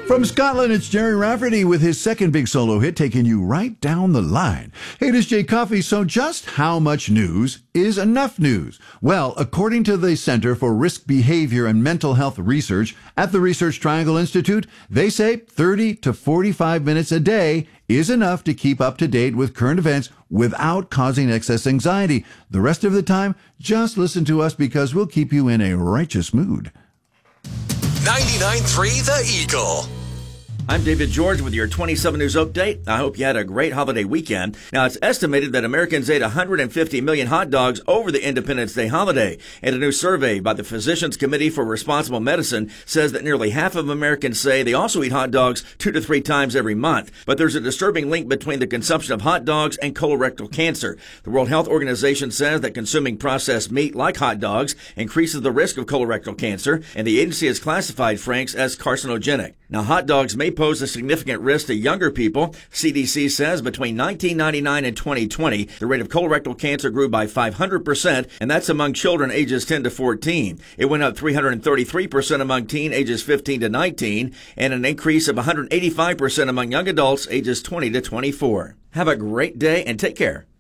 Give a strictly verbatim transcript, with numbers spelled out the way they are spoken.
From Scotland, it's Jerry Rafferty with his second big solo hit, taking you right down the line. Hey, it is Jay Coffey. So just how much news is enough news? Well, according to the Center for Risk Behavior and Mental Health Research at the Research Triangle Institute, they say thirty to forty-five minutes a day is enough to keep up to date with current events without causing excess anxiety. The rest of the time, just listen to us because we'll keep you in a righteous mood. ninety-nine point three The Eagle. I'm David George with your twenty-seven News Update. I hope you had a great holiday weekend. Now, it's estimated that Americans ate one hundred fifty million hot dogs over the Independence Day holiday. And a new survey by the Physicians Committee for Responsible Medicine says that nearly half of Americans say they also eat hot dogs two to three times every month. But there's a disturbing link between the consumption of hot dogs and colorectal cancer. The World Health Organization says that consuming processed meat like hot dogs increases the risk of colorectal cancer, and the agency has classified Frank's as carcinogenic. Now, hot dogs may pose a significant risk to younger people. C D C says between nineteen ninety-nine and twenty twenty, the rate of colorectal cancer grew by five hundred percent, and that's among children ages ten to fourteen. It went up three hundred thirty-three percent among teen ages fifteen to nineteen, and an increase of one hundred eighty-five percent among young adults ages twenty to twenty-four. Have a great day and take care.